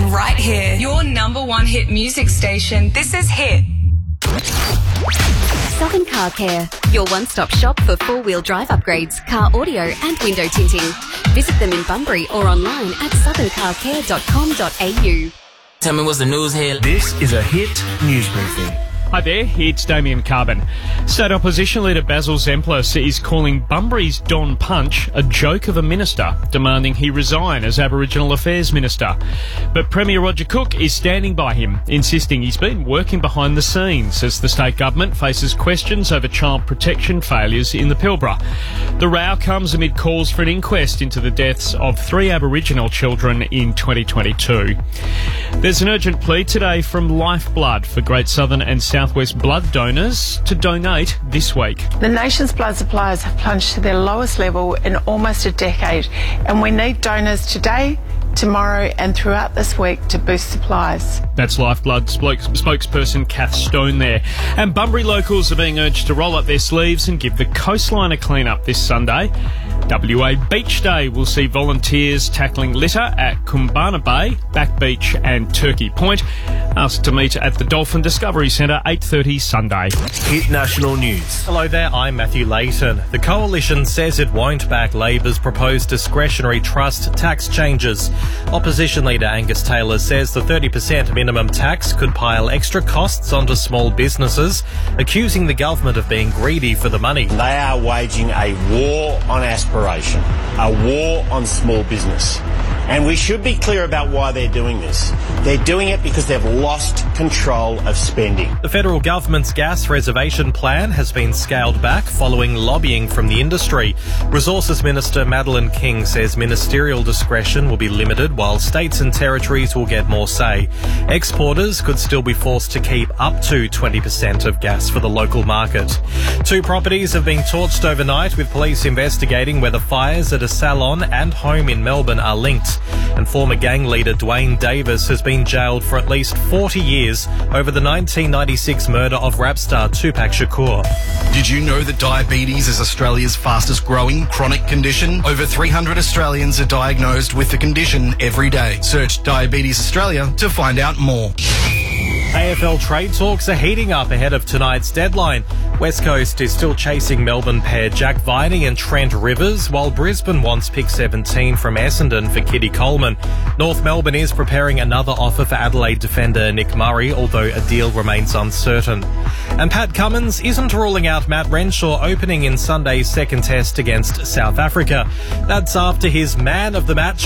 And right here, your number one hit music station. This is Hit. Southern Car Care, your one-stop shop for four-wheel drive upgrades, car audio and window tinting. Visit them in Bunbury or online at southerncarcare.com.au. Tell me what's the news here. This is a Hit News Briefing. Hi there, it's Damien Carbon. State Opposition Leader Basil Zemplis is calling Bunbury's Don Punch a joke of a minister, demanding he resign as Aboriginal Affairs Minister. But Premier Roger Cook is standing by him, insisting he's been working behind the scenes as the state government faces questions over child protection failures in the Pilbara. The row comes amid calls for an inquest into the deaths of 3 Aboriginal children in 2022. There's an urgent plea today from Lifeblood for Great Southern and Southwest blood donors to donate this week. The nation's blood supplies have plunged to their lowest level in almost a decade, and we need donors today, tomorrow and throughout this week to boost supplies. That's Lifeblood spokesperson Kath Stone there. And Bunbury locals are being urged to roll up their sleeves and give the coastline a clean up this Sunday. WA Beach Day will see volunteers tackling litter at Kumbana Bay, Back Beach and Turkey Point. Asked to meet at the Dolphin Discovery Centre 8:30 Sunday. Hit National News. Hello there, I'm Matthew Layton. The Coalition says it won't back Labor's proposed discretionary trust tax changes. Opposition leader Angus Taylor says the 30% minimum tax could pile extra costs onto small businesses, accusing the government of being greedy for the money. They are waging a war on aspiration, a war on small business. And we should be clear about why they're doing this. They're doing it because they've lost control of spending. The federal government's gas reservation plan has been scaled back following lobbying from the industry. Resources Minister Madeleine King says ministerial discretion will be limited while states and territories will get more say. Exporters could still be forced to keep up to 20% of gas for the local market. 2 properties have been torched overnight, with police investigating whether fires at a salon and home in Melbourne are linked. And former gang leader Dwayne Davis has been jailed for at least 40 years over the 1996 murder of rap star Tupac Shakur. Did you know that diabetes is Australia's fastest growing chronic condition? Over 300 Australians are diagnosed with the condition every day. Search Diabetes Australia to find out more. AFL trade talks are heating up ahead of tonight's deadline. West Coast is still chasing Melbourne pair Jack Viney and Trent Rivers, while Brisbane wants pick 17 from Essendon for Kitty Coleman. North Melbourne is preparing another offer for Adelaide defender Nick Murray, although a deal remains uncertain. And Pat Cummins isn't ruling out Matt Renshaw opening in Sunday's second test against South Africa. That's after his man of the match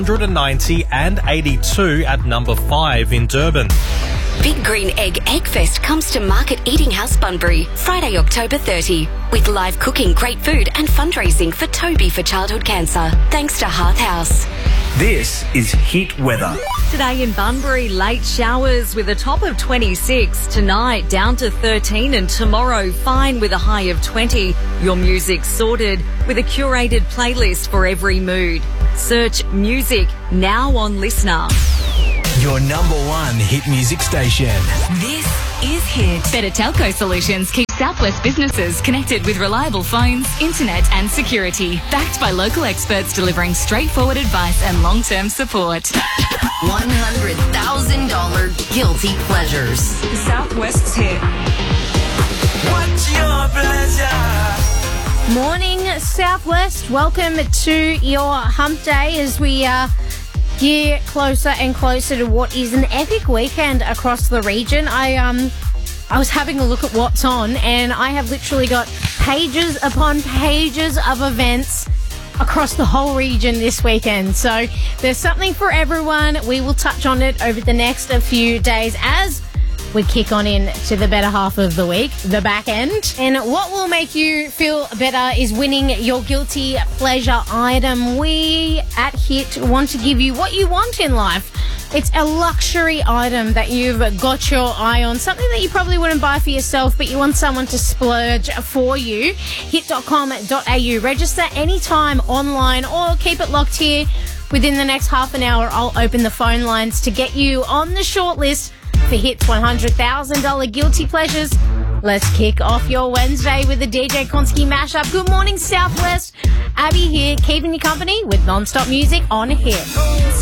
190 and 82 at number 5 in Durban. Big Green Egg Eggfest comes to Market Eating House Bunbury, Friday, October 30, with live cooking, great food and fundraising for Toby for childhood cancer, thanks to Hearth House. This is Hit Weather. Today in Bunbury, late showers with a top of 26. Tonight, down to 13, and tomorrow, fine with a high of 20. Your music sorted with a curated playlist for every mood. Search music now on Listener. Your number one hit music station. This is Hit. Better Telco Solutions keep Southwest businesses connected with reliable phones, internet and security. Backed by local experts delivering straightforward advice and long-term support. $100,000 guilty pleasures. Southwest's Hit. What's your pleasure? Morning, Southwest. Welcome to your hump day as we gear closer and closer to what is an epic weekend across the region. I was having a look at what's on, and I have literally got pages upon pages of events across the whole region this weekend. So there's something for everyone. We will touch on it over the next few days as we kick on in to the better half of the week, the back end. And what will make you feel better is winning your guilty pleasure item. We at Hit want to give you what you want in life. It's a luxury item that you've got your eye on, something that you probably wouldn't buy for yourself, but you want someone to splurge for you. Hit.com.au. Register anytime online or keep it locked here. Within the next half an hour, I'll open the phone lines to get you on the shortlist for Hit's $100,000 guilty pleasures. Let's kick off your Wednesday with the DJ Konski mashup. Good morning, Southwest. Abby here, keeping you company with non-stop music on Hit.